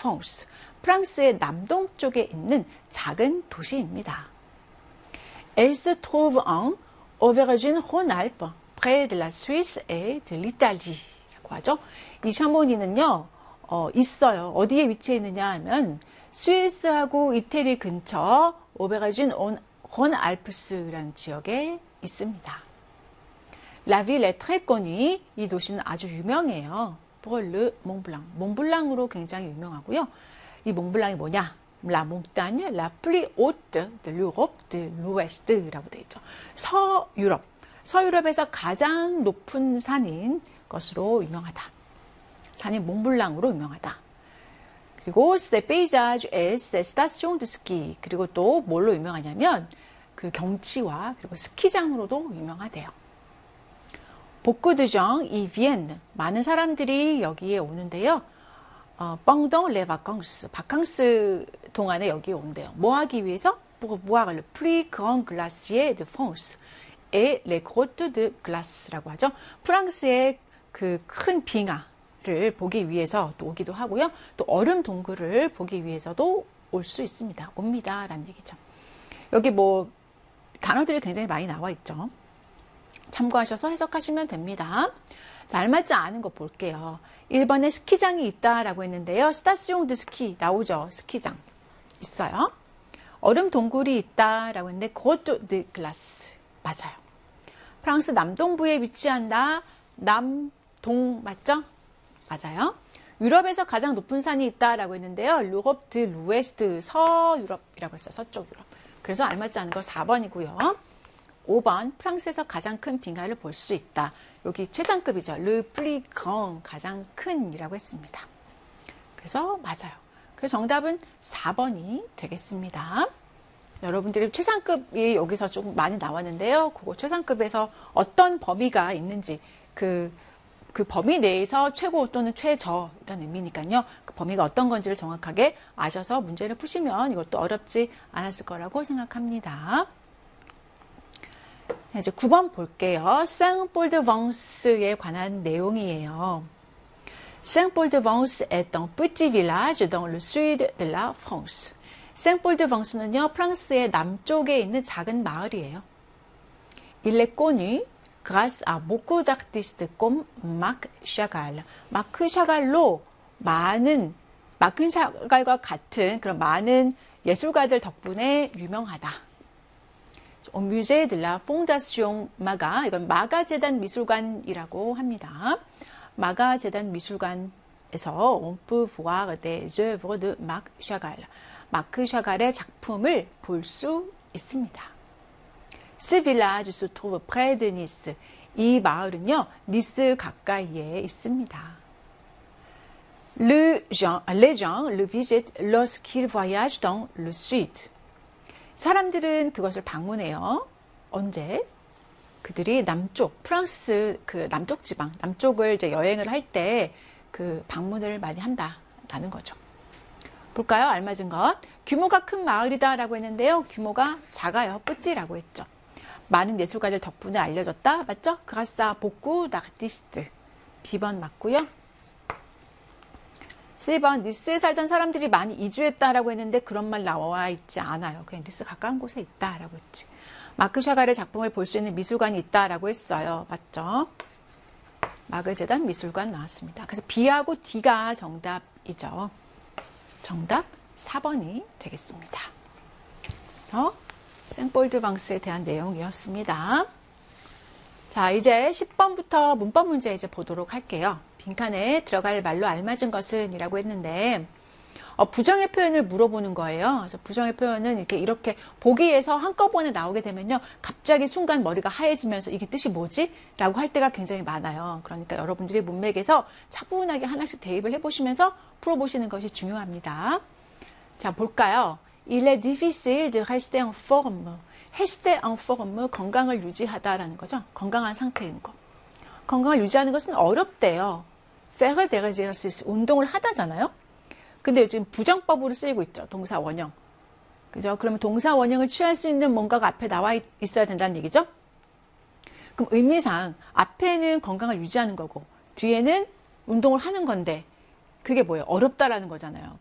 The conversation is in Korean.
France. 프랑스의 남동쪽에 있는 작은 도시입니다. Elle se trouve en Auvergne-Rhône-Alpes, près de la Suisse et de l'Italie. 라고 하죠. 이 샤모니는요, 있어요. 어디에 위치해 있느냐 하면, 스위스하고 이태리 근처 오베르진-론-알프스라는 지역에 있습니다. La ville est très connue. 이 도시는 아주 유명해요. pour le Mont Blanc. 몽블랑으로 굉장히 유명하고요. 이 몽블랑이 뭐냐? La montagne la plus haute de l'Europe de l'Ouest라고 되어 있죠. 서유럽. 서유럽에서 가장 높은 산인 것으로 유명하다. 산이 몽블랑으로 유명하다. 그리고 ses paysages et ses stations de ski. 그리고 또 뭘로 유명하냐면 그 경치와 그리고 스키장으로도 유명하대요. Beaucoup de gens y viennent. 많은 사람들이 여기에 오는데요. pendant les vacances. 바캉스 동안에 여기에 온대요. 뭐 하기 위해서? Pour voir le plus grand glacier de France et les grottes de glace라고 하죠. 프랑스의 그 큰 빙하를 보기 위해서 또 오기도 하고요. 또 얼음 동굴을 보기 위해서도 올 수 있습니다. 옵니다. 라는 얘기죠. 여기 뭐 단어들이 굉장히 많이 나와 있죠. 참고하셔서 해석하시면 됩니다. 자, 알맞지 않은 거 볼게요. 1번에 스키장이 있다라고 했는데요. 스타시옹 드 스키 나오죠. 스키장 있어요. 얼음 동굴이 있다라고 했는데 그것도 드 글라스 맞아요. 프랑스 남동부에 위치한다. 남동 맞죠? 맞아요. 유럽에서 가장 높은 산이 있다라고 했는데요. 루럽 드 루에스트 서유럽이라고 했어요. 서쪽 유럽. 그래서 알맞지 않은 거 4번이고요. 5번 프랑스에서 가장 큰 빙하를 볼 수 있다. 여기 최상급이죠. Le plus grand 가장 큰이라고 했습니다. 그래서 맞아요. 그래서 정답은 4번이 되겠습니다. 여러분들이 최상급이 여기서 조금 많이 나왔는데요. 그거 최상급에서 어떤 범위가 있는지 그 범위 내에서 최고 또는 최저 이런 의미니까요. 그 범위가 어떤 건지를 정확하게 아셔서 문제를 푸시면 이것도 어렵지 않았을 거라고 생각합니다. 이제 9번 볼게요. Saint-Paul-de-Vence에 관한 내용이에요. Saint-Paul-de-Vence est un petit village dans le sud de la France. Saint-Paul-de-Vence는요, 프랑스의 남쪽에 있는 작은 마을이에요. Il est connu grâce à beaucoup d'artistes comme Marc Chagall. 마크 샤갈로 마크 샤갈과 같은 그런 많은 예술가들 덕분에 유명하다. Au musée de la Fondation Maga, 이건 마가 재단 미술관이라고 합니다. 마가 재단 미술관에서 on peut voir des œuvres de Marc Chagall. 마크 샤갈의 작품을 볼 수 있습니다. Ce village se trouve près de Nice. 이 마을은요, 니스 가까이에 있습니다. Les gens le visitent lorsqu'ils voyagent dans le sud. 사람들은 그것을 방문해요. 언제? 그들이 남쪽, 프랑스 그 남쪽 지방, 남쪽을 이제 여행을 할 때 그 방문을 많이 한다라는 거죠. 볼까요? 알맞은 것. 규모가 큰 마을이다라고 했는데요. 규모가 작아요. 뿌띠라고 했죠. 많은 예술가들 덕분에 알려졌다. 맞죠? 그라사 복구 나티스트. B번 맞고요. C번 니스에 살던 사람들이 많이 이주했다라고 했는데 그런 말 나와 있지 않아요. 그냥 니스 가까운 곳에 있다라고 했지. 마크 샤갈의 작품을 볼 수 있는 미술관이 있다라고 했어요. 맞죠? 마그 재단 미술관 나왔습니다. 그래서 B하고 D가 정답이죠. 정답 4번이 되겠습니다. 그래서 생폴드방스에 대한 내용이었습니다. 자, 이제 10번부터 문법 문제 이제 보도록 할게요. 빈칸에 들어갈 말로 알맞은 것은 이라고 했는데 부정의 표현을 물어보는 거예요. 그래서 부정의 표현은 이렇게 보기에서 한꺼번에 나오게 되면요. 갑자기 순간 머리가 하얘지면서 이게 뜻이 뭐지? 라고 할 때가 굉장히 많아요. 그러니까 여러분들이 문맥에서 차분하게 하나씩 대입을 해보시면서 풀어보시는 것이 중요합니다. 자, 볼까요? Il est difficile de rester en forme. rester en forme, 건강을 유지하다라는 거죠. 건강한 상태인 거. 건강을 유지하는 것은 어렵대요. faire des exercices, 운동을 하다잖아요. 근데 요즘 부정법으로 쓰이고 있죠. 동사 원형. 그죠? 그러면 동사 원형을 취할 수 있는 뭔가가 앞에 나와 있어야 된다는 얘기죠. 그럼 의미상 앞에는 건강을 유지하는 거고 뒤에는 운동을 하는 건데 그게 뭐예요? 어렵다라는 거잖아요.